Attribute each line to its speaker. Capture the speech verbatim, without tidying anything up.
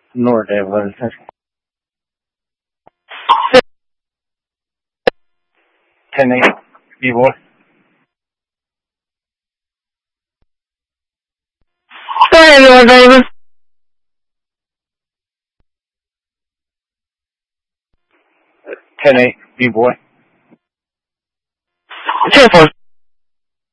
Speaker 1: Nor day was ten eight B-boy.
Speaker 2: Sorry, Lord Davis.
Speaker 1: ten eight B-boy.
Speaker 2: ten four.